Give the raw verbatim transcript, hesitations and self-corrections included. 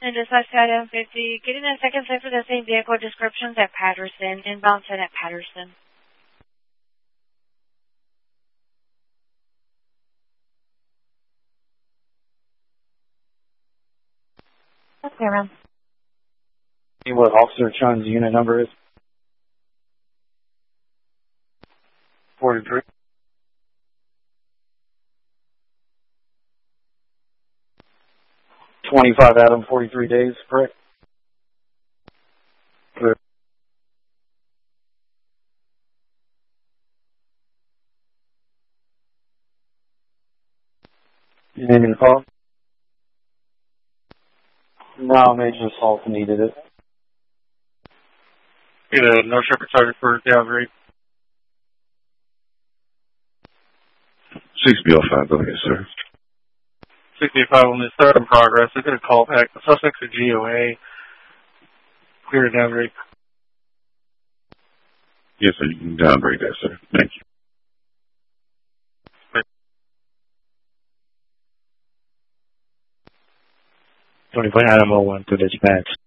And dispatch to item fifty, getting a second set for the same vehicle descriptions at Patterson, inbound ten at Patterson. Okay, ma'am. See what Officer Chun's unit number is? forty-three. twenty-five Adam, forty-three days, correct? Clear. You name the call? No, major assault needed it. Get a no shepherd target for downgrade. six B oh five, go ahead, sir. sixty-five on this third in progress. They're going to call back. The suspect's a G O A. Clear to downgrade. Yes, sir, you can downgrade that, sir. Thank you. twenty-four Adam oh one to dispatch.